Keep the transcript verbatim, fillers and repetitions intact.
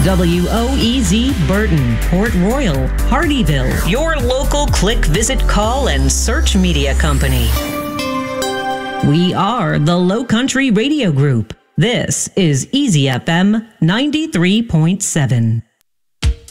W O E Z Burton, Port Royal, Hardyville, your local click, visit, call, and search media company. We are the Low Country Radio Group. This is Easy F M ninety-three point seven.